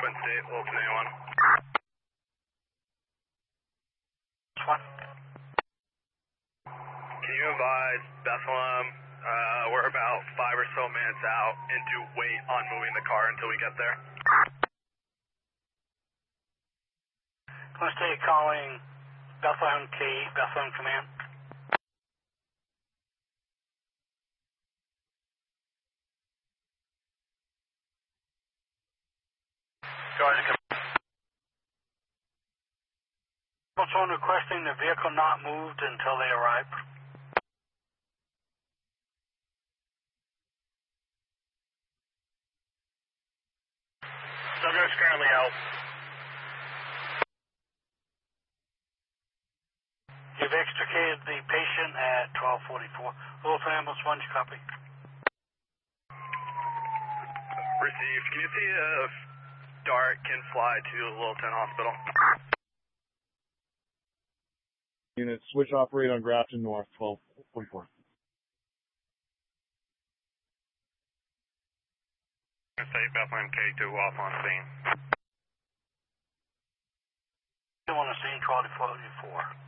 Twin State, Littleton A1. Can you advise Bethlehem, we're about 5 or so minutes out and do wait on moving the car until we get there? Twin State calling Bethlehem K, Bethlehem Command. Georgia Command. Someone requesting the vehicle not moved until they arrive. Subject's currently out. You've extricated the patient at 1244. Littleton Ambulance 1, copy. Received. Can you see if DART can fly to Littleton Hospital? Unit, switch operate on Grafton North, 1244. State Bethlehem K2 off on scene. You want to see 1244.